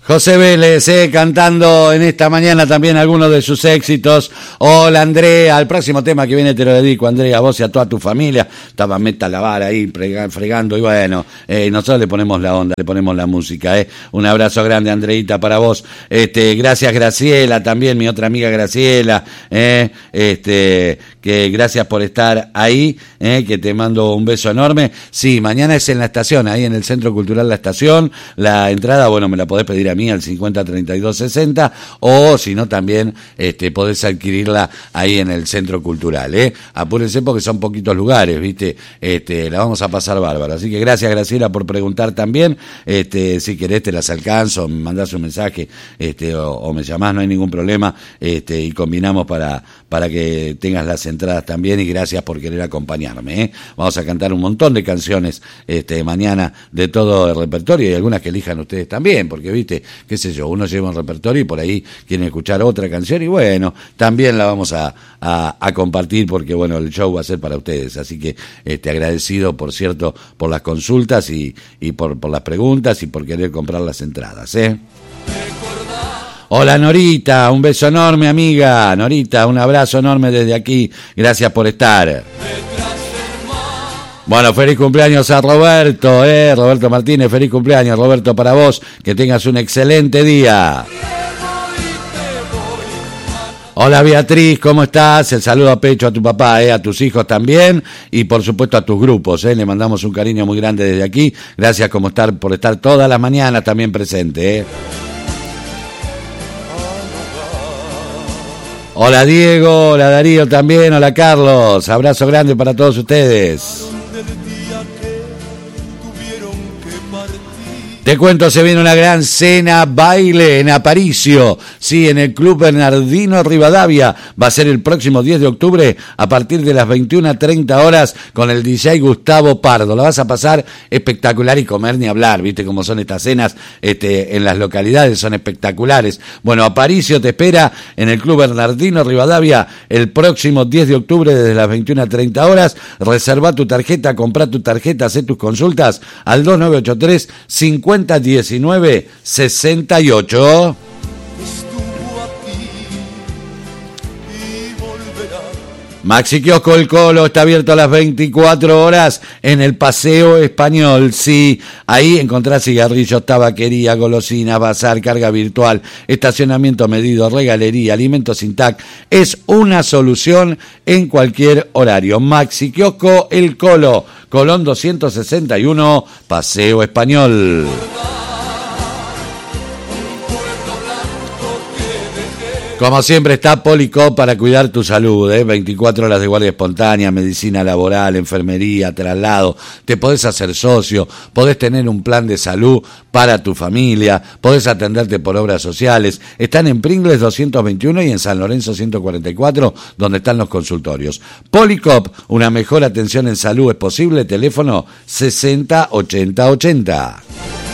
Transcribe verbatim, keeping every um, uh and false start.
José Vélez, eh, cantando en esta mañana también algunos de sus éxitos. Hola Andrea, al próximo tema que viene te lo dedico, Andrea, a vos y a toda tu familia. Estaba meta la vara ahí fregando y bueno, eh, nosotros le ponemos la onda, le ponemos la música. Eh. Un abrazo grande, Andreita, para vos. Este, gracias Graciela, también mi otra amiga Graciela, eh, este, que gracias por estar ahí, eh, que te mando un beso enorme. Sí, mañana es en la estación, ahí en el Centro Cultural La Estación. La entrada, bueno, me la podés pedir a mí al cincuenta treinta y dos sesenta, o si no también este, podés adquirirla ahí en el Centro Cultural, ¿eh? Apúrense porque son poquitos lugares, ¿viste? Este, la vamos a pasar bárbaro. Así que gracias Graciela por preguntar también. Este, si querés te las alcanzo, me mandás un mensaje este, o, o me llamás, no hay ningún problema, este, y combinamos para, para que tengas las entradas también, y gracias por querer acompañarme, ¿eh? Vamos a cantar un montón de canciones este, mañana de todo el repertorio, y algunas que elijan ustedes también, porque viste, qué sé yo, uno lleva un repertorio y por ahí quieren escuchar otra canción, y bueno, también la vamos a, a, a compartir, porque bueno, el show va a ser para ustedes. Así que este, agradecido, por cierto, por las consultas y, y por, por las preguntas y por querer comprar las entradas, ¿eh? Hola Norita, un beso enorme, amiga. Norita, un abrazo enorme desde aquí, gracias por estar. Bueno, feliz cumpleaños a Roberto, eh, Roberto Martínez, feliz cumpleaños, Roberto, para vos, que tengas un excelente día. Hola Beatriz, ¿cómo estás? El saludo a pecho a tu papá, eh, a tus hijos también, y por supuesto a tus grupos, eh, le mandamos un cariño muy grande desde aquí, gracias como estar, por estar todas las mañanas también presente, eh. Hola Diego, hola Darío también, hola Carlos, abrazo grande para todos ustedes. Te cuento, se viene una gran cena baile en Aparicio, sí, en el Club Bernardino Rivadavia. Va a ser el próximo diez de octubre a partir de las veintiuna treinta horas con el D J Gustavo Pardo. La vas a pasar espectacular, y comer ni hablar, viste cómo son estas cenas este, en las localidades, son espectaculares. Bueno, Aparicio te espera en el Club Bernardino Rivadavia el próximo diez de octubre desde las veintiuna treinta horas. Reserva tu tarjeta, comprá tu tarjeta, hacé tus consultas al dos nueve ocho tres, cincuenta diecinueve sesenta y ocho. Maxi Kiosco El Colo está abierto a las veinticuatro horas en el Paseo Español. Sí, ahí encontrás cigarrillos, tabaquería, golosinas, bazar, carga virtual, estacionamiento medido, regalería, alimentos Intac. Es una solución en cualquier horario. Maxi Kiosco El Colo, Colón doscientos sesenta y uno, Paseo Español. Como siempre está Policop para cuidar tu salud, ¿eh? veinticuatro horas de guardia espontánea, medicina laboral, enfermería, traslado. Te podés hacer socio, podés tener un plan de salud para tu familia, podés atenderte por obras sociales. Están en Pringles doscientos veintiuno y en San Lorenzo ciento cuarenta y cuatro, donde están los consultorios. Policop, una mejor atención en salud es posible. Teléfono sesenta ochenta ochenta.